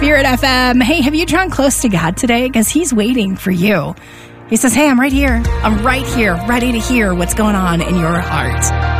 Spirit FM. Hey, have you drawn close to God today? Because he's waiting for you. He says, hey, I'm right here. I'm right here, ready to hear what's going on in your heart.